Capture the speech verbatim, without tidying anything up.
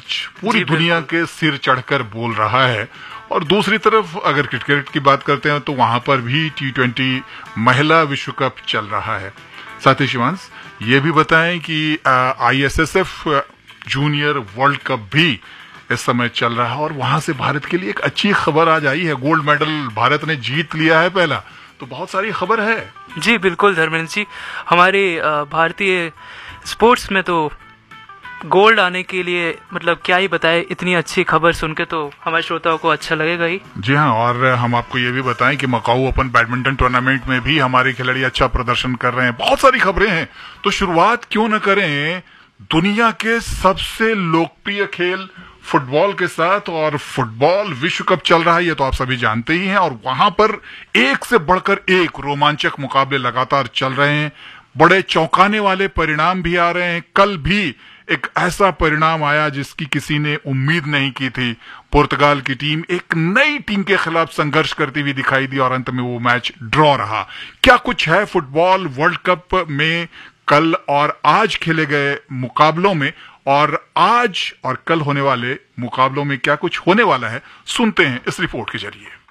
आज पूरी दुनिया के सिर चढ़कर बोल रहा है। और दूसरी तरफ अगर क्रिकेट की बात करते हैं तो वहां पर भी टी ट्वेंटी महिला विश्व कप चल रहा है। साथ ही शिवांश ये भी बताएं कि I S S F junior world cup भी इस समय चल रहा है और वहां से भारत के लिए एक अच्छी खबर आज आई है। गोल्ड मेडल भारत ने जीत लिया है पहला, तो बहुत सारी खबर है। जी बिल्कुल धर्मेंद्र जी, हमारे भारतीय स्पोर्ट्स में तो गोल्ड आने के लिए मतलब क्या ही बताए, इतनी अच्छी खबर सुन के तो हमारे श्रोताओं को अच्छा लगेगा ही। जी हाँ, और हम आपको ये भी बताएं कि मकाऊ ओपन बैडमिंटन टूर्नामेंट में भी हमारे खिलाड़ी अच्छा प्रदर्शन कर रहे हैं। बहुत सारी खबरें हैं, तो शुरुआत क्यों न करें दुनिया के सबसे लोकप्रिय खेल फुटबॉल के साथ। और फुटबॉल विश्व कप चल रहा है, ये तो आप सभी जानते ही हैं, और वहां पर एक से बढ़कर एक रोमांचक मुकाबले लगातार चल रहे हैं। बड़े चौंकाने वाले परिणाम भी आ रहे हैं। कल भी एक ऐसा परिणाम आया जिसकी किसी ने उम्मीद नहीं की थी। पुर्तगाल की टीम एक नई टीम के खिलाफ संघर्ष करती हुई दिखाई दी और अंत में वो मैच ड्रॉ रहा। क्या कुछ है फुटबॉल वर्ल्ड कप में कल और आज खेले गए मुकाबलों में, और आज और कल होने वाले मुकाबलों में क्या कुछ होने वाला है, सुनते हैं इस रिपोर्ट के जरिए।